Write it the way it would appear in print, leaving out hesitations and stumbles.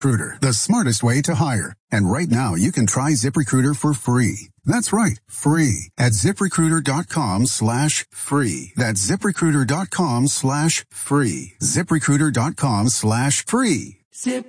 ZipRecruiter, the smartest way to hire. And right now, you can try ZipRecruiter for free. That's right, free at ZipRecruiter.com/free. That's ZipRecruiter.com/free. ZipRecruiter.com/free.